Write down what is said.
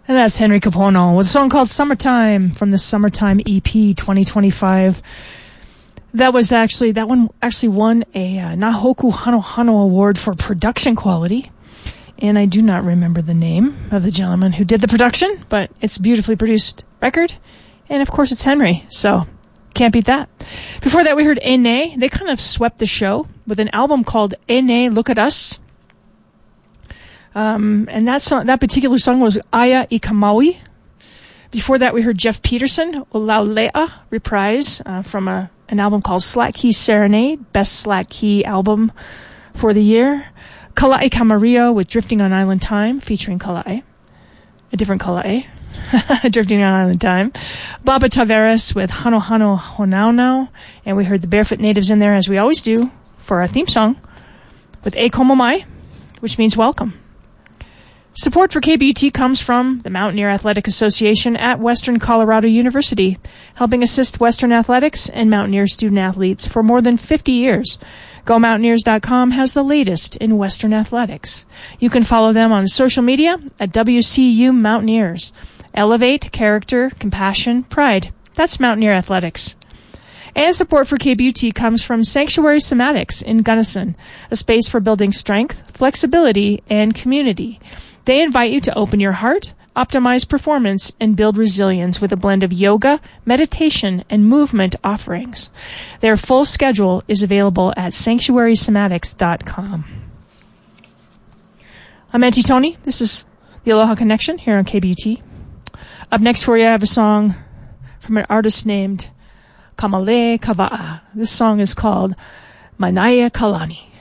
And that's Henry Kapono with a song called Summertime from the Summertime EP 2025. That one actually won a Nahoku Hano Hano Award for production quality. And I do not remember the name of the gentleman who did the production, but it's a beautifully produced record. And of course it's Henry, so can't beat that. Before that we heard Ene. They kind of swept the show with an album called Ene, Look at Us. And that particular song was Aya Ikamaui. Before that, we heard Jeff Peterson, Olaulea, reprise from an album called Slack Key Serenade, best Slack Key album for the year. Kala'e Camarillo with Drifting on Island Time, featuring Kala'e, a different Kala'e, Drifting on Island Time. Baba Tavares with Hano Hano Honaunau, and we heard the Barefoot Natives in there, as we always do, for our theme song, with E Como Mai, which means welcome. Support for KBUT comes from the Mountaineer Athletic Association at Western Colorado University, helping assist Western athletics and Mountaineer student-athletes for more than 50 years. GoMountaineers.com has the latest in Western athletics. You can follow them on social media at WCU Mountaineers. Elevate, character, compassion, pride. That's Mountaineer Athletics. And support for KBUT comes from Sanctuary Somatics in Gunnison, a space for building strength, flexibility, and community. They invite you to open your heart, optimize performance, and build resilience with a blend of yoga, meditation, and movement offerings. Their full schedule is available at sanctuarysomatics.com. I'm Auntie Tony. This is the Aloha Connection here on KBUT. Up next for you, I have a song from an artist named Kamale Kava'a. This song is called Manaya Kalani.